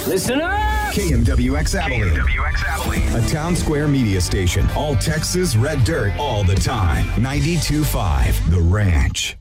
Listen up! KMWX Abilene. A town square media station. All Texas red dirt all the time. 92.5 The Ranch.